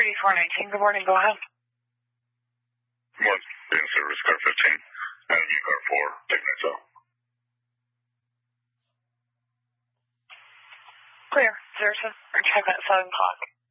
3419, good morning, go ahead. What? In service, car 15, and car 4, taking it out. Clear, 07, or check at 7 o'clock.